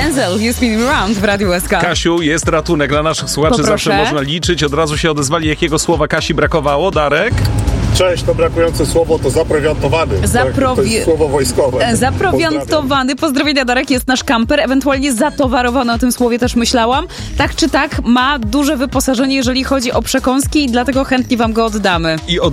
Denzel, You Spin Me Round w Radiu SK. Kasiu, jest ratunek dla naszych słuchaczy, Poproszę. zawsze można liczyć. Od razu się odezwali, jakiego słowa Kasi brakowało. Darek? Cześć, to brakujące słowo to zaprowiantowany. To jest słowo wojskowe. Zaprowiantowany. Pozdrowienia, Darek, jest nasz kamper, ewentualnie zatowarowany, o tym słowie też myślałam. Tak czy tak, ma duże wyposażenie, jeżeli chodzi o przekąski i dlatego chętnie wam go oddamy. I od